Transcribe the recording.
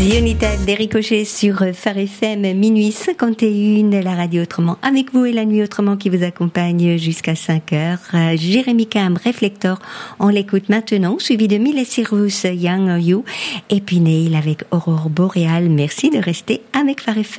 Zionitaire des ricochets sur Phare FM, minuit 51, la radio autrement avec vous et la nuit autrement qui vous accompagne jusqu'à 5 heures. Jérémy Cam, Reflector, on l'écoute maintenant, suivi de Miley Cyrus, Young Are You, et puis Neil avec Aurore Boréale. Merci de rester avec Phare FM.